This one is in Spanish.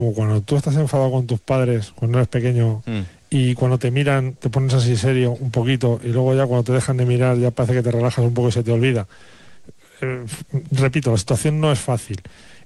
como cuando tú estás enfadado con tus padres cuando eres pequeño y cuando te miran te pones así serio un poquito y luego ya cuando te dejan de mirar ya parece que te relajas un poco y se te olvida. Repito, la situación no es fácil.